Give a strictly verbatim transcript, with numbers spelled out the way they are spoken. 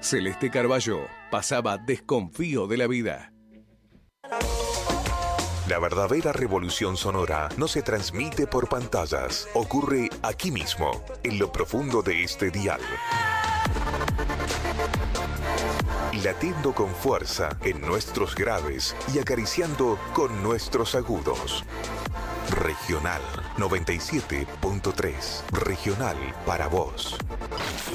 Celeste Carballo pasaba Desconfío de la vida. La verdadera revolución sonora no se transmite por pantallas, ocurre aquí mismo, en lo profundo de este dial. Latiendo con fuerza en nuestros graves y acariciando con nuestros agudos. Regional noventa y siete punto tres. Regional para vos.